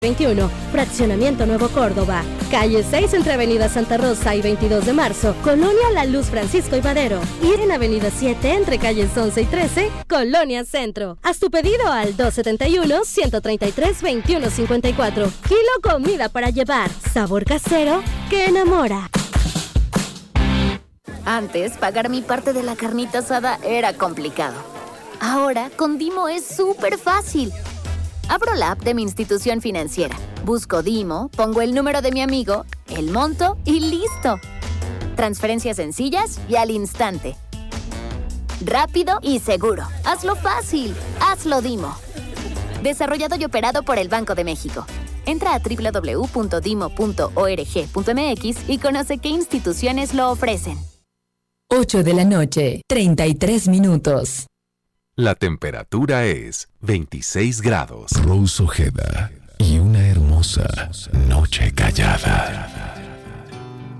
21, Fraccionamiento Nuevo Córdoba, calle 6 entre Avenida Santa Rosa y 22 de marzo, Colonia La Luz Francisco y Madero, y en Avenida 7 entre calles 11 y 13, Colonia Centro. Haz tu pedido al 271-133-2154. Kilo comida para llevar, sabor casero que enamora. Antes, pagar mi parte de la carnita asada era complicado. Ahora, con Dimo es súper fácil. Abro la app de mi institución financiera, busco Dimo, pongo el número de mi amigo, el monto y ¡listo! Transferencias sencillas y al instante. Rápido y seguro. Hazlo fácil. Hazlo Dimo. Desarrollado y operado por el Banco de México. Entra a www.dimo.org.mx y conoce qué instituciones lo ofrecen. 8 de la noche, 33 minutos. La temperatura es 26 grados. Rose Ojeda y una hermosa noche callada.